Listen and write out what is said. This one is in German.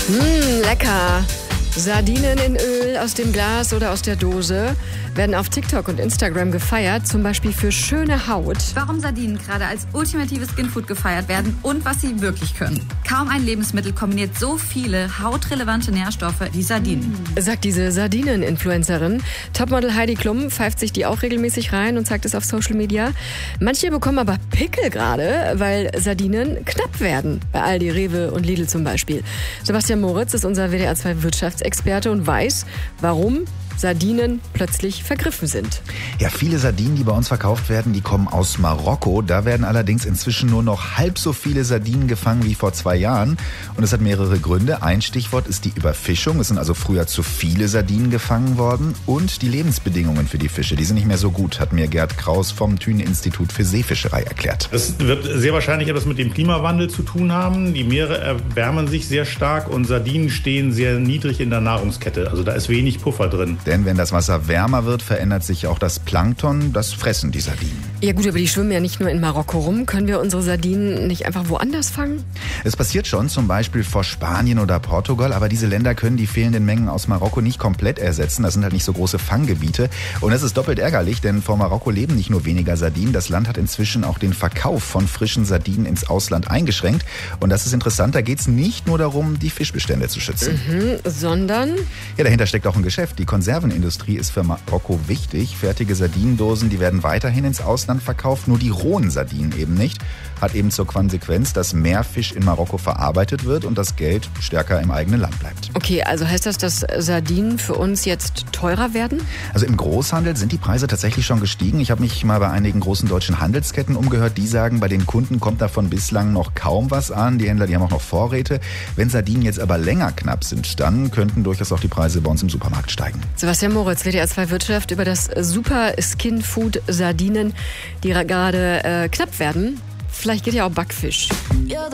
Lecker. Sardinen in Öl aus dem Glas oder aus der Dose werden auf TikTok und Instagram gefeiert, zum Beispiel für schöne Haut. Warum Sardinen gerade als ultimatives Skinfood gefeiert werden und was sie wirklich können. Kaum ein Lebensmittel kombiniert so viele hautrelevante Nährstoffe wie Sardinen. Sagt diese Sardinen-Influencerin. Topmodel Heidi Klum pfeift sich die auch regelmäßig rein und zeigt es auf Social Media. Manche bekommen aber Pickel gerade, weil Sardinen knapp werden. Bei Aldi, Rewe und Lidl zum Beispiel. Sebastian Moritz ist unser WDR 2 Wirtschaftsexperte und weiß, warum Sardinen plötzlich vergriffen sind. Ja, viele Sardinen, die bei uns verkauft werden, die kommen aus Marokko. Da werden allerdings inzwischen nur noch halb so viele Sardinen gefangen wie vor 2 Jahren. Und es hat mehrere Gründe. Ein Stichwort ist die Überfischung. Es sind also früher zu viele Sardinen gefangen worden. Und die Lebensbedingungen für die Fische, die sind nicht mehr so gut, hat mir Gerd Kraus vom Thünen-Institut für Seefischerei erklärt. Es wird sehr wahrscheinlich etwas mit dem Klimawandel zu tun haben. Die Meere erwärmen sich sehr stark und Sardinen stehen sehr niedrig in der Nahrungskette. Also da ist wenig Puffer drin. Denn wenn das Wasser wärmer wird, verändert sich auch das Plankton. Das fressen die Sardinen. Ja gut, aber die schwimmen ja nicht nur in Marokko rum. Können wir unsere Sardinen nicht einfach woanders fangen? Es passiert schon, zum Beispiel vor Spanien oder Portugal. Aber diese Länder können die fehlenden Mengen aus Marokko nicht komplett ersetzen. Das sind halt nicht so große Fanggebiete. Und das ist doppelt ärgerlich, denn vor Marokko leben nicht nur weniger Sardinen. Das Land hat inzwischen auch den Verkauf von frischen Sardinen ins Ausland eingeschränkt. Und das ist interessant. Da geht es nicht nur darum, die Fischbestände zu schützen. Sondern? Ja, dahinter steckt auch ein Geschäft. Die Konservenindustrie ist für Marokko wichtig. Fertige Sardinendosen, die werden weiterhin ins Ausland verkauft. Nur die rohen Sardinen eben nicht. Hat eben zur Konsequenz, dass mehr Fisch in Marokko verarbeitet wird und das Geld stärker im eigenen Land bleibt. Okay, also heißt das, dass Sardinen für uns jetzt teurer werden? Also im Großhandel sind die Preise tatsächlich schon gestiegen. Ich habe mich mal bei einigen großen deutschen Handelsketten umgehört. Die sagen, bei den Kunden kommt davon bislang noch kaum was an. Die Händler, die haben auch noch Vorräte. Wenn Sardinen jetzt aber länger knapp sind, dann könnten durchaus auch die Preise bei uns im Supermarkt steigen. Sebastian Moritz, WDR 2 Wirtschaft, über das Super Skin Food Sardinen, die gerade knapp werden. Vielleicht geht ja auch Backfisch.